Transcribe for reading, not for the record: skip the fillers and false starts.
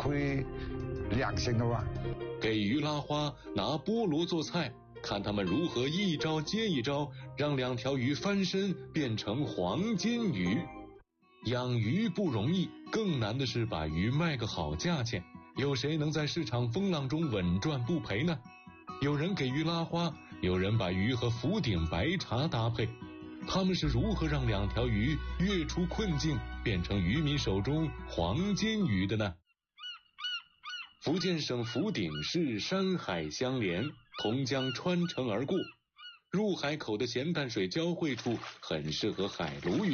可以良性的玩。 给鱼拉花，拿菠萝做菜，看他们如何一招接一招，让2条鱼翻身变成黄金鱼。养鱼不容易，更难的是把鱼卖个好价钱。有谁能在市场风浪中稳赚不赔呢？有人给鱼拉花，有人把鱼和福鼎白茶搭配。他们是如何让2条鱼跃出困境，变成渔民手中黄金鱼的呢？福建省福鼎市山海相连，同江穿城而过，入海口的咸淡水交汇处很适合海鲈鱼